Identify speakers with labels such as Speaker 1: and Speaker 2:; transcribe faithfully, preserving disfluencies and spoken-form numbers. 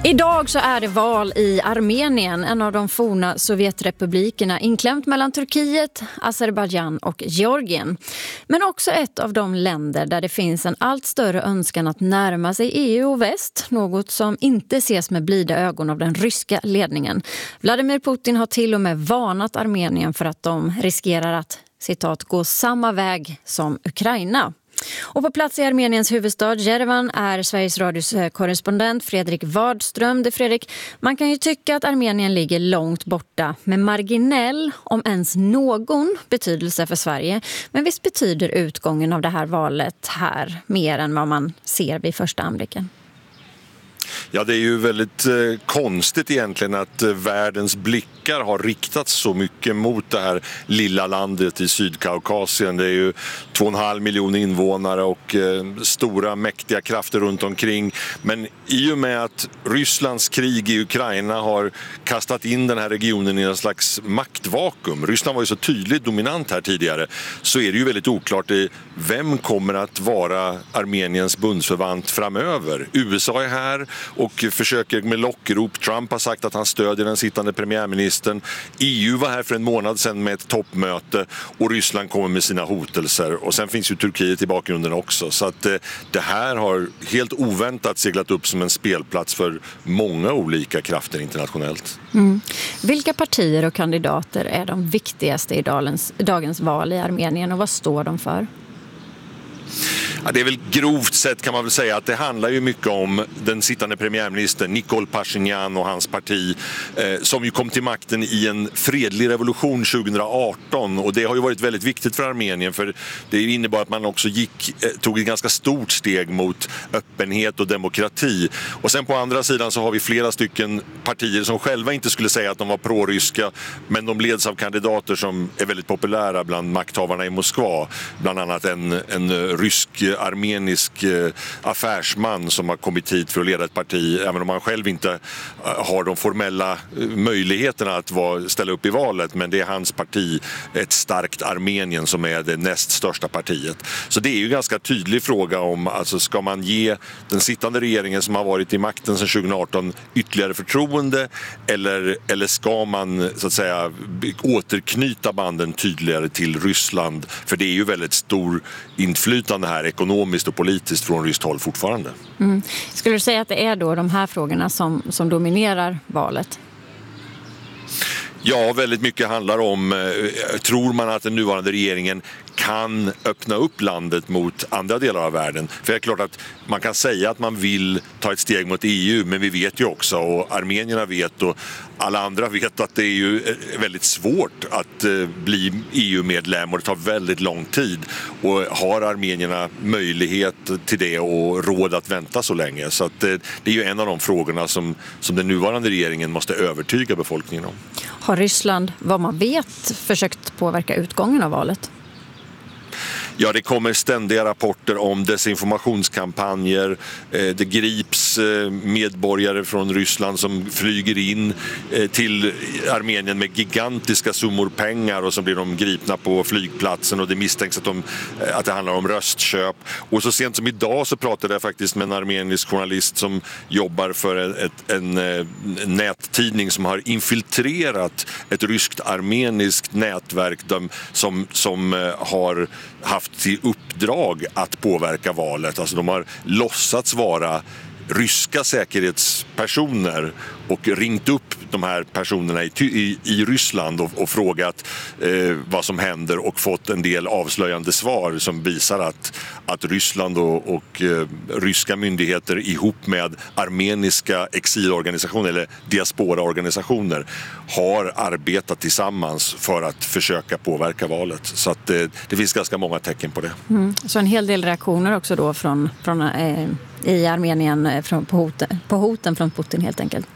Speaker 1: Idag så är det val i Armenien, en av de forna Sovjetrepublikerna, inklämt mellan Turkiet, Azerbaijan och Georgien. Men också ett av de länder där det finns en allt större önskan att närma sig E U och väst, något som inte ses med blida ögon av den ryska ledningen. Vladimir Putin har till och med varnat Armenien för att de riskerar att, citat, gå samma väg som Ukraina. Och på plats i Armeniens huvudstad Jerevan är Sveriges Radios korrespondent Fredrik Wadström. Det Fredrik, man kan ju tycka att Armenien ligger långt borta med marginell, om ens någon, betydelse för Sverige. Men visst betyder utgången av det här valet här mer än vad man ser vid första anblicken?
Speaker 2: Ja, det är ju väldigt eh, konstigt egentligen att eh, världens blickar har riktats så mycket mot det här lilla landet i Sydkaukasien. Det är ju två och en halv miljon invånare och eh, stora mäktiga krafter runt omkring. Men i och med att Rysslands krig i Ukraina har kastat in den här regionen i en slags maktvakuum. Ryssland var ju så tydligt dominant här tidigare, så är det ju väldigt oklart i vem kommer att vara Armeniens bundsförvant framöver. U S A är här och försöker med lockrop. Trump har sagt att han stödjer den sittande premiärministern. E U var här för en månad sedan med ett toppmöte och Ryssland kommer med sina hotelser. Och sen finns ju Turkiet i bakgrunden också. Så att eh, det här har helt oväntat seglat upp som en spelplats för många olika krafter internationellt.
Speaker 1: Mm. Vilka partier och kandidater är de viktigaste i dagens, dagens val i Armenien och vad står de för?
Speaker 2: Ja, det är väl grovt sett kan man väl säga att det handlar ju mycket om den sittande premiärministern Nikol Pashinyan och hans parti eh, som ju kom till makten i en fredlig revolution tjugohundraarton, och det har ju varit väldigt viktigt för Armenien, för det innebar att man också gick, eh, tog ett ganska stort steg mot öppenhet och demokrati. Och sen på andra sidan så har vi flera stycken partier som själva inte skulle säga att de var proryska, men de leds av kandidater som är väldigt populära bland makthavarna i Moskva, bland annat en, en rysk armenisk eh, affärsman som har kommit hit för att leda ett parti, även om han själv inte eh, har de formella eh, möjligheterna att vara, ställa upp i valet, men det är hans parti, ett starkt Armenien, som är det näst största partiet. Så det är ju en ganska tydlig fråga om, alltså, ska man ge den sittande regeringen som har varit i makten sedan tjugohundraarton ytterligare förtroende, eller, eller ska man så att säga återknyta banden tydligare till Ryssland, för det är ju väldigt stor inflytande här ekonomiskt och politiskt från ryskt håll fortfarande.
Speaker 1: Mm. Skulle du säga att det är då de här frågorna som, som dominerar valet?
Speaker 2: Ja, väldigt mycket handlar om, eh, tror man att den nuvarande regeringen kan öppna upp landet mot andra delar av världen? För det är klart att man kan säga att man vill ta ett steg mot E U, men vi vet ju också, och armenierna vet och alla andra vet, att det är ju väldigt svårt att eh, bli E U-medlem, och det tar väldigt lång tid. Och har armenierna möjlighet till det och råd att vänta så länge? Så att, eh, det är ju en av de frågorna som, som den nuvarande regeringen måste övertyga befolkningen om.
Speaker 1: Har Ryssland, vad man vet, försökt påverka utgången av valet?
Speaker 2: Ja, det kommer ständiga rapporter om desinformationskampanjer. Det grips medborgare från Ryssland som flyger in till Armenien med gigantiska summor pengar, och så blir de gripna på flygplatsen, och det misstänks att, de, att det handlar om röstköp. Och så sent som idag så pratade jag faktiskt med en armenisk journalist som jobbar för ett, en, en nättidning som har infiltrerat ett ryskt armeniskt nätverk som, som har haft till uppdrag att påverka valet. Alltså de har låtsats vara ryska säkerhetspersoner och ringt upp de här personerna i, i, i Ryssland och, och frågat eh, vad som händer, och fått en del avslöjande svar som visar att, att Ryssland och, och eh, ryska myndigheter ihop med armeniska exilorganisationer eller diasporaorganisationer har arbetat tillsammans för att försöka påverka valet. Så att eh, det finns ganska många tecken på det.
Speaker 1: Mm. Så en hel del reaktioner också då från, från, eh, i Armenien från, på, hoten, på hoten från Putin helt enkelt?